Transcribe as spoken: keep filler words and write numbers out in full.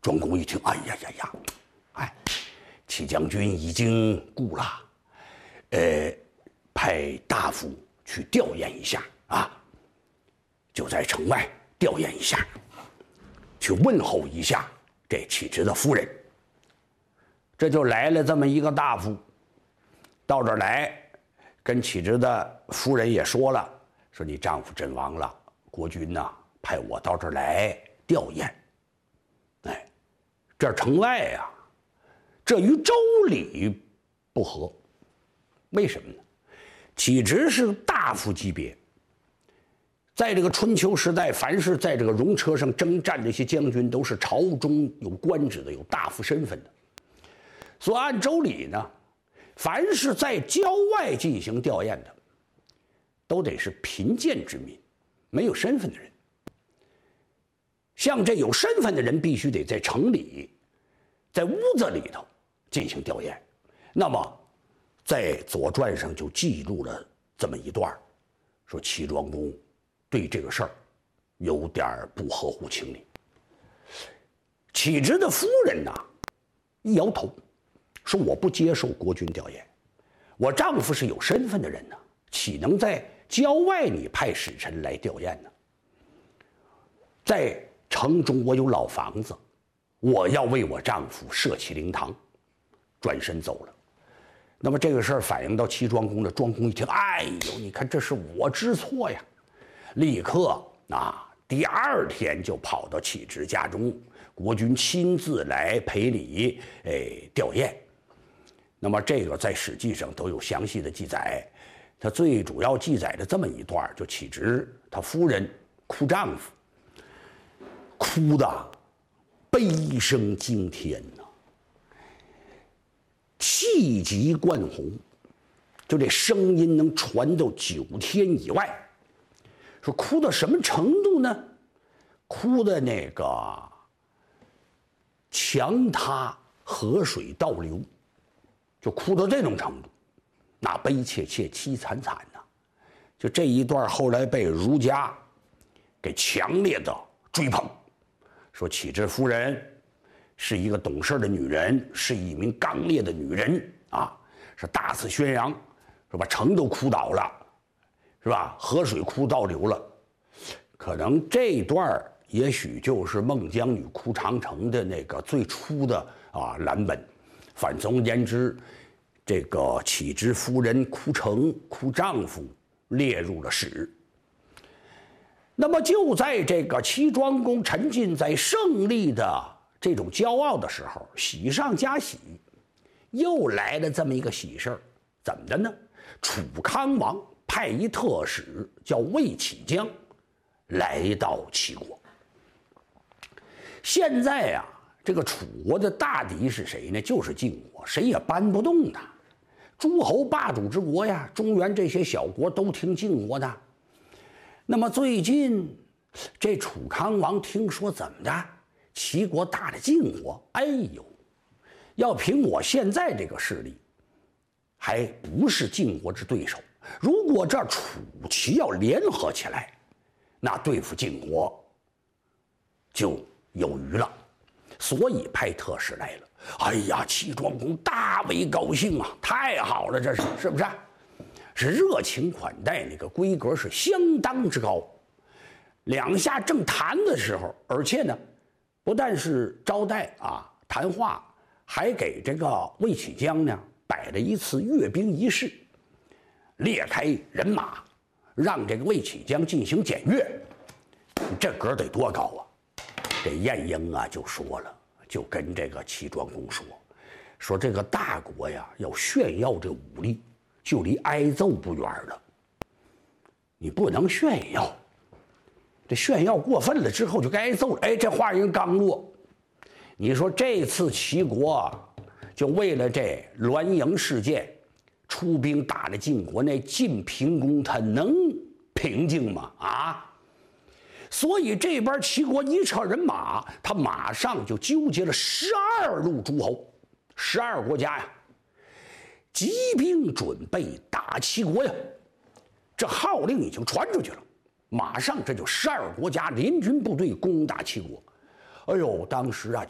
庄公一听，哎呀呀呀，哎，齐将军已经顾了，呃，派大夫去吊唁一下啊，就在城外吊唁一下，去问候一下这启之的夫人。这就来了这么一个大夫，到这儿来，跟启之的夫人也说了，说你丈夫阵亡了，国君呐派我到这儿来吊唁。哎，这城外呀、啊，这与周礼不合，为什么呢？启之是大夫级别，在这个春秋时代，凡是在这个戎车上征战这些将军，都是朝中有官职的，有大夫身份的。所以按周礼呢，凡是在郊外进行吊唁的，都得是贫贱之民，没有身份的人。像这有身份的人，必须得在城里，在屋子里头进行吊唁。那么，在《左传》上就记录了这么一段，说齐庄公对这个事儿有点不合乎情理。启之的夫人呐，一摇头，说我不接受国君吊唁，我丈夫是有身份的人呢，岂能在郊外你派使臣来吊唁呢？在城中我有老房子，我要为我丈夫设起灵堂，转身走了。那么这个事儿反映到齐庄公的，庄公一听，哎呦，你看这是我知错呀，立刻啊，第二天就跑到启之家中，国君亲自来赔礼，哎，吊唁。那么这个在《史记》上都有详细的记载，他最主要记载的这么一段，就启之他夫人哭丈夫，哭的悲声惊天呐、啊，气急冠红，就这声音能传到九天以外。说哭到什么程度呢？哭的那个墙塌，河水倒流，就哭到这种程度，那悲切切，凄惨惨呐、啊。就这一段后来被儒家给强烈的追捧，说启之夫人是一个懂事的女人，是一名刚烈的女人啊，是大肆宣扬，说把城都哭倒了，是吧？河水哭倒流了。可能这段也许就是孟姜女哭长城的那个最初的啊蓝本。反总而言之，这个启之夫人哭城哭丈夫列入了史。那么就在这个齐庄公沉浸在胜利的这种骄傲的时候，喜上加喜，又来了这么一个喜事儿。怎么的呢？楚康王派一特使叫魏启姜来到齐国。现在啊，这个楚国的大敌是谁呢？就是晋国，谁也搬不动他。诸侯霸主之国呀，中原这些小国都听晋国的。那么最近，这楚康王听说怎么的，齐国打了晋国，哎呦，要凭我现在这个势力，还不是晋国之对手。如果这楚齐要联合起来，那对付晋国就有余了。所以派特使来了。哎呀，齐庄公大为高兴啊！太好了，这是是不是？是热情款待，那个规格是相当之高。两下正谈的时候，而且呢，不但是招待啊谈话，还给这个魏启姜呢摆了一次阅兵仪式，列开人马，让这个魏启姜进行检阅。这格得多高啊！这晏婴啊就说了，就跟这个齐庄公说，说这个大国呀要炫耀这武力，就离挨揍不远了。你不能炫耀，这炫耀过分了之后就该挨揍了。哎，这话人刚落。你说这次齐国就为了这栾盈事件出兵打了晋国，那晋平公他能平静吗？啊！所以这边齐国一撤人马，他马上就纠结了十二路诸侯，十二国家呀，集兵准备打齐国呀。这号令已经传出去了，马上这就十二国家联军部队攻打齐国。哎呦，当时啊，